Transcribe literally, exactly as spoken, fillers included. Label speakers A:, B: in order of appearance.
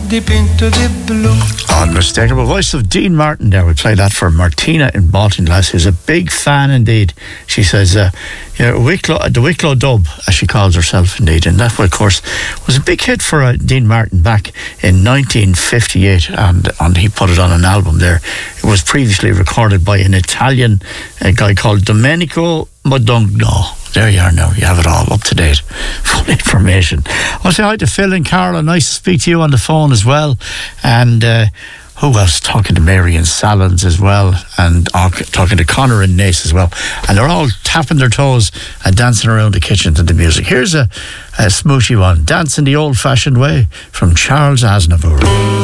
A: dipinto di blu.
B: Unmistakable voice of Dean Martin there. We play that for Martina in Baltinglass, who's a big fan indeed. She says, uh, you know, Wicklow, the Wicklow Dub, as she calls herself indeed. And that, of course, was a big hit for uh, Dean Martin back in nineteen fifty-eight. And, and he put it on an album there. It was previously recorded by an Italian uh, guy called Domenico Modugno. There you are now. You have it all up to date. Full information. I'll say hi to Phil and Carla. Nice to speak to you on the phone as well. And uh, who else? Talking to Mary and Salons as well. And uh, talking to Connor and Nace as well. And they're all tapping their toes and dancing around the kitchen to the music. Here's a, a smoochy one. Dancing the old-fashioned way from Charles Aznavour.